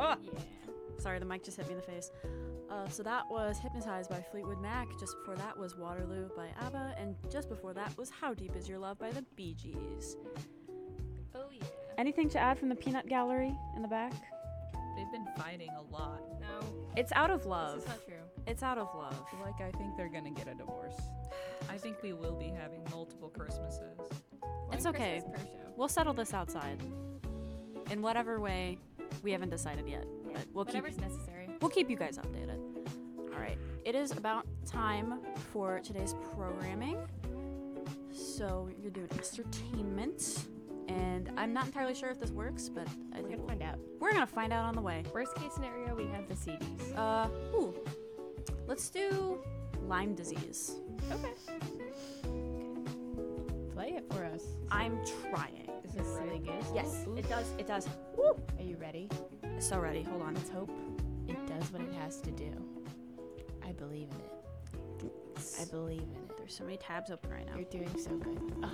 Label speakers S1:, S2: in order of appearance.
S1: Ah!
S2: Yeah.
S3: Sorry, the mic just hit me in the face. So that was Hypnotized by Fleetwood Mac. Just before that was Waterloo by ABBA. And just before that was How Deep Is Your Love by the Bee Gees.
S2: Oh yeah.
S3: Anything to add from the peanut gallery in the back?
S1: They've been fighting a lot.
S2: No,
S3: It's out of love.
S2: this is not true.
S3: It's out of love.
S1: Like, I think they're gonna get a divorce. I think we will be having multiple Christmases.
S3: It's
S2: One
S3: okay.
S2: Christmas per show.
S3: We'll settle this outside. In whatever way, we haven't decided yet. But
S2: Whatever's necessary.
S3: we'll keep you guys updated. All right. It is about time for today's programming. So you're doing ascertainment. And I'm not entirely sure if this works, but I
S2: We're
S3: think
S2: gonna find out.
S3: we're gonna find out on the way.
S2: Worst case scenario, we have the CDs.
S3: Let's do Lyme disease.
S2: Okay. Play it for us.
S3: I'm trying.
S2: Is this silly goose?
S3: Yes,
S2: Ooh.
S3: it does. It does.
S2: Are you ready?
S3: So ready. Hold on.
S2: Let's hope it does what it has to do. I believe in it. I believe in it.
S3: There's so many tabs open right now.
S2: You're doing so good.